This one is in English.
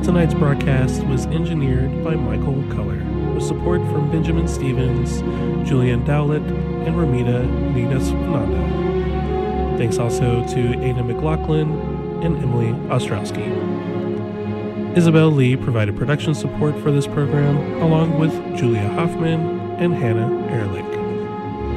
Tonight's broadcast was engineered by Michael Culler, with support from Benjamin Stevens, Julian Dowlett, and Ramita Nidaswananda. Thanks also to Ada McLaughlin and Emily Ostrowski. Isabel Lee provided production support for this program, along with Julia Hoffman and Hannah Ehrlich.